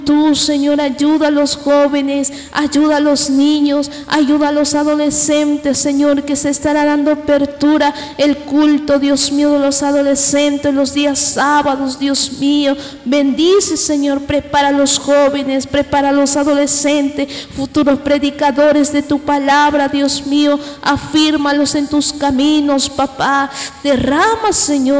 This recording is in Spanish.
Tú, Señor, ayuda a los jóvenes, ayuda a los niños, ayuda a los adolescentes, Señor, que se estará dando apertura el culto, Dios mío, de los adolescentes, los días sábados, Dios mío. Bendice, Señor, prepara a los jóvenes, prepara a los adolescentes, futuros predicadores de tu palabra, Dios mío. Afírmalos en tus caminos, papá. Derrama, Señor,